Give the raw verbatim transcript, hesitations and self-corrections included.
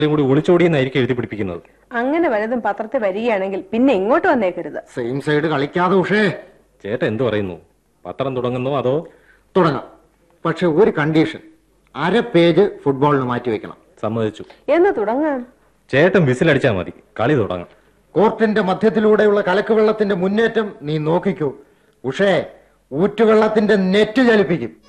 കൂടി ഒളിച്ചോടിയെന്നായിരിക്കും എഴുതി പിടിപ്പിക്കുന്നത്. അങ്ങനെ വലുതും പത്രത്തിൽ വരികയാണെങ്കിൽ പിന്നെ ഇങ്ങോട്ട് വന്നേക്കരുത്. Same side കളിക്കാതെ ഉഷേ. ചേട്ടൻ എന്ത് പറയുന്നു? പത്രം തുടങ്ങുന്നോ അതോ? തുടങ്ങാം, പക്ഷെ ഒരു കണ്ടീഷൻ, അര പേജ് ഫുട്ബോളിന് മാറ്റി വെക്കണം. സമ്മതിച്ചു. എന്ന് തുടങ്ങാം. ചേട്ടൻ വിസിലടിച്ചാൽ മതി, കളി തുടങ്ങാം. കോർട്ടിന്റെ മധ്യത്തിലൂടെയുള്ള കലക്ക് വെള്ളത്തിന്റെ മുന്നേറ്റം നീ നോക്കിക്കൂ ഉഷേ. ഊറ്റുവെള്ളത്തിന്റെ നെറ്റ് ചലിപ്പിക്കും.